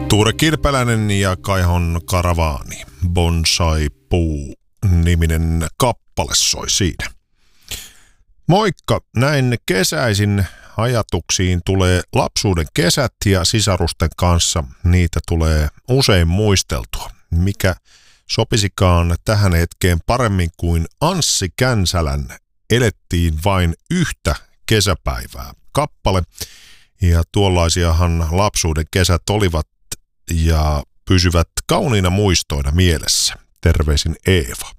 Tuure Kirpeläinen ja Kaihon Karavaani, Bonsai-puu-niminen kappale soi siinä. Moikka, näin kesäisin ajatuksiin tulee lapsuuden kesät ja sisarusten kanssa niitä tulee usein muisteltua. Mikä sopisikaan tähän hetkeen paremmin kuin Anssi Känsälän Elettiin vain yhtä kesäpäivää kappale. Ja tuollaisiahan lapsuuden kesät olivat ja pysyvät kauniina muistoina mielessä. Terveisin Eeva.